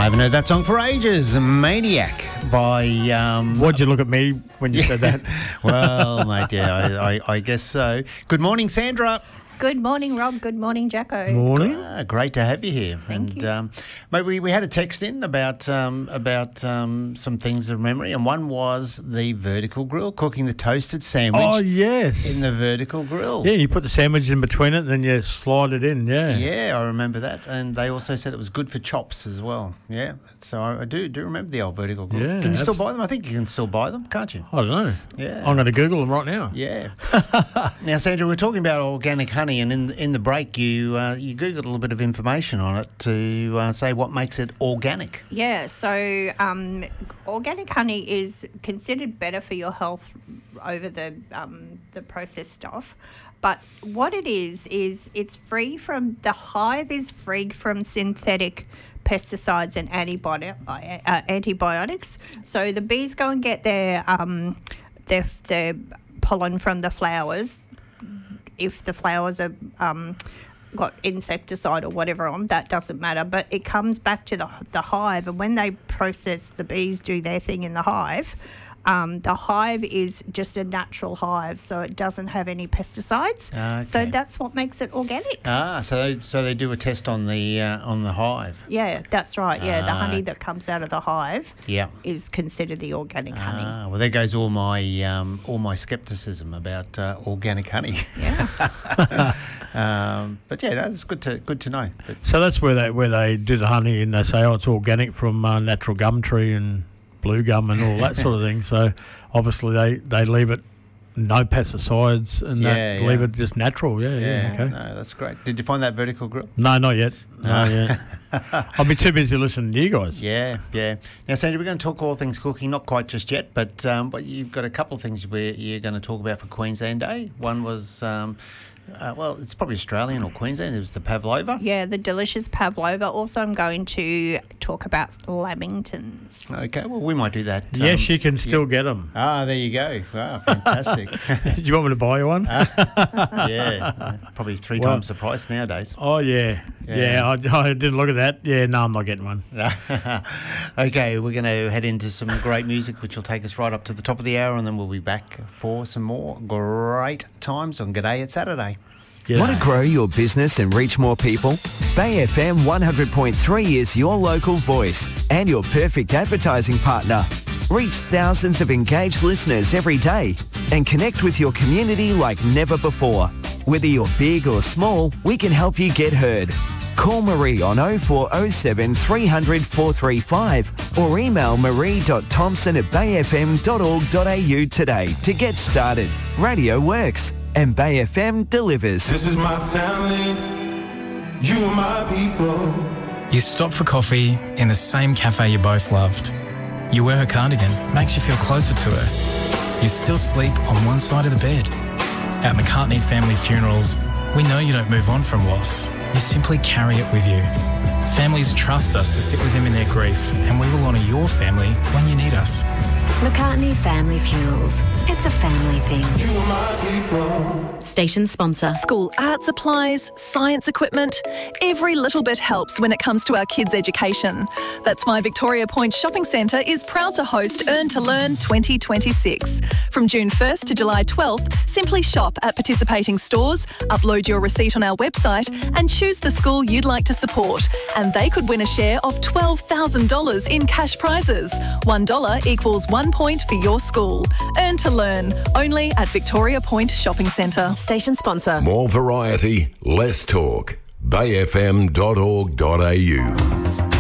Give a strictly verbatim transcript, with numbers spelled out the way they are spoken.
haven't heard that song for ages. Maniac by... Um, Why'd you look at me when you said that? Well, mate, yeah, I, I, I guess so. Good morning, Sandra. Good morning, Rob. Good morning, Jacko. Morning. Ah, great to have you here. Thank and, you. Um, mate, we, we had a text in about um, about um, some things of memory, and one was the vertical grill, cooking the toasted sandwich Oh, yes. in the vertical grill. Yeah, you put the sandwich in between it and then you slide it in, yeah. Yeah, I remember that. And they also said it was good for chops as well. Yeah. So I, I do do remember the old vertical grill. Yeah, Can you still abs- buy them? I think you can still buy them, can't you? I don't know. Yeah. I'm going to Google them right now. Yeah. Now, Sandra, we're talking about organic honey, and in in the break, you uh, you googled a little bit of information on it to uh, say what makes it organic. Yeah, so um, organic honey is considered better for your health over the um, the processed stuff. But what it is, is it's free from, the hive is free from synthetic pesticides and antibiotic, uh, antibiotics. So the bees go and get their um, their their pollen from the flowers. If the flowers are um, got insecticide or whatever on, that doesn't matter. But it comes back to the the hive, and when they process, the bees do their thing in the hive. Um, the hive is just a natural hive, so it doesn't have any pesticides. Okay. So that's what makes it organic. Ah, so they, so they do a test on the uh, on the hive. Yeah, that's right. Yeah, the Ah. honey that comes out of the hive Yeah. is considered the organic honey. Ah, well, there goes all my um, all my scepticism about uh, organic honey. Yeah. um, but yeah, that's good to good to know. But, So that's where they where they do the honey and they say, oh, it's organic from uh, natural gum tree and blue gum and all that sort of thing. So obviously they, they leave it no pesticides and Yeah, that, yeah. leave it just natural. Yeah, yeah, yeah, okay. no, that's great. Did you find that vertical grill? No, not yet. No. Not yet. I'll be too busy listening to you guys. Yeah, yeah. Now, Sandra, we're going to talk all things cooking, not quite just yet, but um, but you've got a couple of things where you're going to talk about for Queensland Day. One was, um, uh, well, it's probably Australian or Queensland. It was the pavlova. Yeah, the delicious pavlova. Also, I'm going to talk about lamingtons. Okay, well, we might do that. Yes, um, you can still get them. Ah, there you go. Wow, fantastic. Do you want me to buy you one? yeah, uh, probably three Well- times the price nowadays. Oh, yeah. Yeah. Yeah, I, I didn't look at that. Yeah, no, I'm not getting one. Okay, we're going to head into some great music, which will take us right up to the top of the hour, and then we'll be back for some more great times on G'day It's Saturday. Yeah. Want to grow your business and reach more people? Bay F M one hundred point three is your local voice and your perfect advertising partner. Reach thousands of engaged listeners every day and connect with your community like never before. Whether you're big or small, we can help you get heard. Call Marie on oh four oh seven, three hundred, four three five or email marie dot thompson at bay f m dot org dot a u today to get started. Radio works and Bay F M delivers. This is my family, you are my people. You stop for coffee in the same cafe you both loved. You wear her cardigan, makes you feel closer to her. You still sleep on one side of the bed. At McCartney Family Funerals, we know you don't move on from loss. You simply carry it with you. Families trust us to sit with them in their grief, and we will honour your family when you need us. McCartney Family Funerals. It's a family thing. You are my people. Station sponsor. School art supplies, science equipment. Every little bit helps when it comes to our kids' education. That's why Victoria Point Shopping Centre is proud to host Earn to Learn twenty twenty-six. From June first to July twelfth, simply shop at participating stores, upload your receipt on our website and choose the school you'd like to support. And they could win a share of twelve thousand dollars in cash prizes. one dollar equals one point for your school. Earn to Learn, only at Victoria Point Shopping Centre. Station sponsor. More variety, less talk. bay f m dot org dot a u